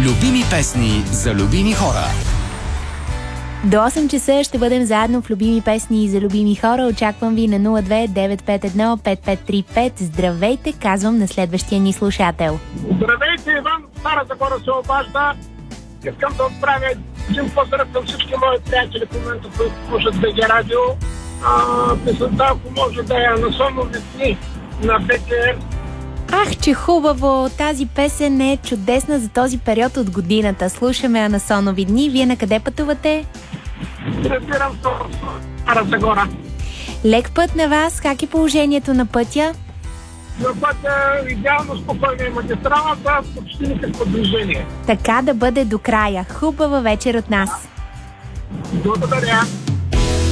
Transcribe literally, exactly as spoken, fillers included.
Любими песни за любими хора. До осем часа ще бъдем заедно в Любими песни за любими хора. Очаквам ви на нула две девет пет едно пет пет три пет. Здравейте, казвам на следващия ни слушател. Здравейте, Иван, Стара Загора се обажда. Искам да отправя един поздрав към всички мои приятели в момента, които слушат БГ Радио. Песента, ако може да я на Сонови дни на БТР. Ах, че хубаво! Тази песен е чудесна за този период от годината. Слушаме Анасонови дни. Вие на къде пътувате? Разбирам в Стара Загора. Лек път на вас. Как е положението на пътя? На пътя идеално спокойна е магистралата, почти никакво движение. Така да бъде до края. Хубава вечер от нас. Благодаря.